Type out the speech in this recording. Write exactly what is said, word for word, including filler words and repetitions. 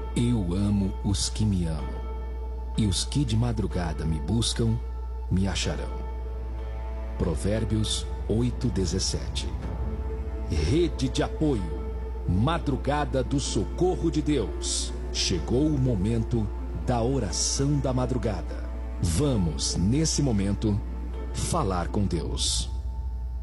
Eu amo os que me amam, e os que de madrugada me buscam, me acharão. Provérbios oito, dezessete. Rede de apoio, madrugada do socorro de Deus. Chegou o momento da oração da madrugada. Vamos, nesse momento, falar com Deus.